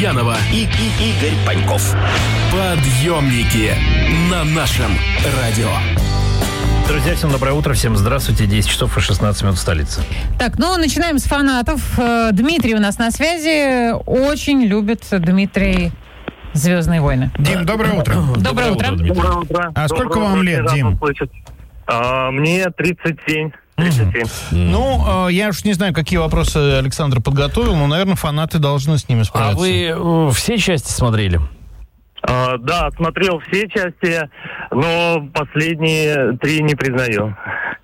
Янова и Игорь Паньков. Подъемники на нашем радио. Друзья, всем доброе утро, всем здравствуйте. 10 часов и 16 минут в столице. Так, начинаем с фанатов. Дмитрий у нас на связи. Очень любит Дмитрий «Звездные войны». Дим, доброе утро. Доброе утро. Доброе утро. А сколько вам лет, Дим? Мне 37. Я уж не знаю, какие вопросы Александр подготовил, но, наверное, фанаты должны с ними А справиться. вы все части смотрели? Да, смотрел все части, но последние 3 не признаю.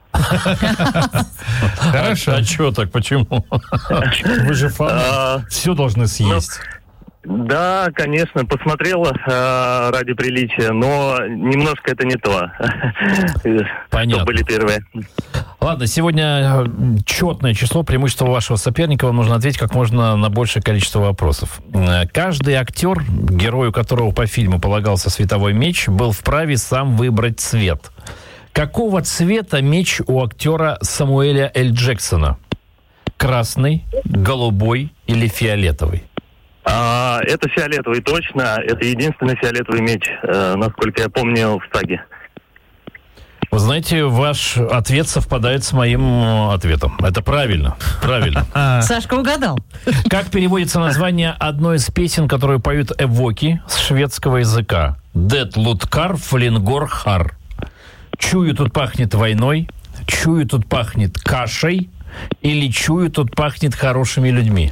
Хорошо. А чего так? Почему? Вы же фанат. Все должны съесть. Да, конечно, посмотрел ради приличия, но немножко это не то. Понятно. Что были первые. Ладно, сегодня четное число, преимущество вашего соперника. Вам нужно ответить как можно на большее количество вопросов. Каждый актер, герою которого по фильму полагался световой меч, был вправе сам выбрать цвет. Какого цвета меч у актера Самуэля Л. Джексона? Красный, голубой или фиолетовый? Это фиолетовый, точно. Это единственный фиолетовый меч, насколько я помню, в саге. Вы знаете, ваш ответ совпадает с моим ответом. Это правильно. Правильно. Сашка угадал. Как переводится название одной из песен, которую поют эвоки с шведского языка? «Дет луткар флингор хар». «Чую, тут пахнет войной», «Чую, тут пахнет кашей» или «Чую, тут пахнет хорошими людьми».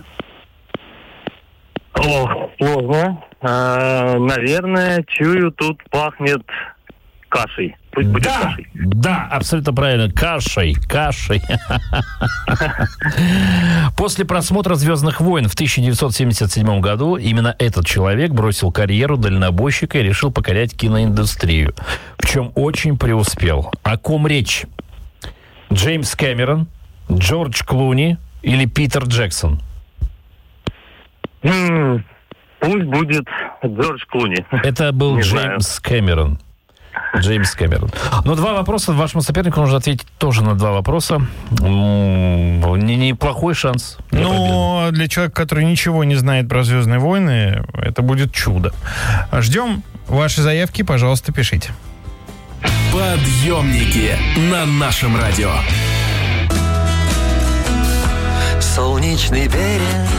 Сложно. Наверное, чую, тут пахнет кашей. Пусть будет кашей. Да, абсолютно правильно. Кашей. После просмотра «Звездных войн» в 1977 году именно этот человек бросил карьеру дальнобойщика и решил покорять киноиндустрию, в чем очень преуспел. О ком речь? Джеймс Кэмерон, Джордж Клуни или Питер Джексон? Пусть будет Джордж Клуни. Это был Джеймс Кэмерон. Джеймс Кэмерон. Но 2 вопроса. Вашему сопернику нужно ответить тоже на 2 вопроса. Неплохой шанс. Но для человека, который ничего не знает про «Звездные войны», это будет чудо. Ждем ваши заявки, пожалуйста, пишите. Подъемники на нашем радио. Солнечный берег